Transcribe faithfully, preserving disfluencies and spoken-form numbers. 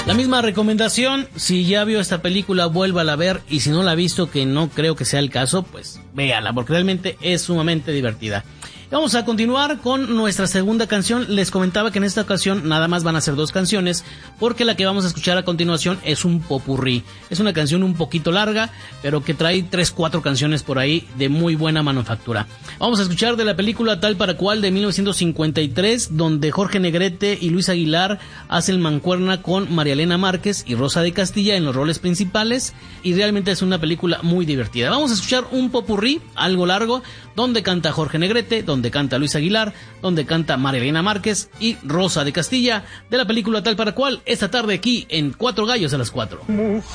La misma recomendación, si ya vio esta película, vuélvala a ver, y si no la ha visto, que no creo que sea el caso, pues véala, porque realmente es sumamente divertida. Vamos a continuar con nuestra segunda canción. Les comentaba que en esta ocasión nada más van a ser dos canciones, porque la que vamos a escuchar a continuación es un popurrí. Es una canción un poquito larga, pero que trae tres, cuatro canciones por ahí de muy buena manufactura. Vamos a escuchar de la película Tal para Cual de mil novecientos cincuenta y tres, donde Jorge Negrete y Luis Aguilar hacen mancuerna con María Elena Márquez y Rosa de Castilla en los roles principales, y realmente es una película muy divertida. Vamos a escuchar un popurrí, algo largo, donde canta Jorge Negrete, donde canta Luis Aguilar, donde canta María Elena Márquez y Rosa de Castilla, de la película Tal para Cual, esta tarde aquí en Cuatro Gallos a las Cuatro. Mujer,